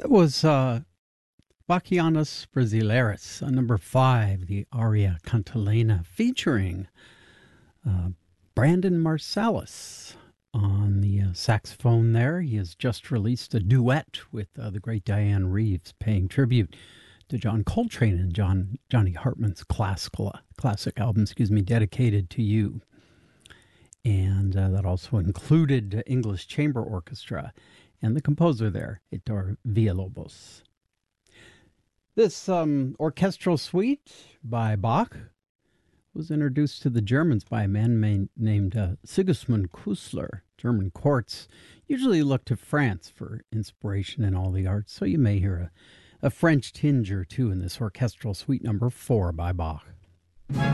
That was Bachianas Brasileiras, number 5, the aria Cantilena, featuring uh, Brandon Marsalis on the saxophone there. He has just released a duet with the great Diane Reeves, paying tribute to John Coltrane and Johnny Hartman's classic album, Dedicated to You. And that also included English Chamber Orchestra and the composer there, Heitor Villalobos. This orchestral suite by Bach was introduced to the Germans by a man named Sigismund Künstler. German courts usually look to France for inspiration in all the arts, so you may hear a French tinge or two in this orchestral suite number 4 by Bach.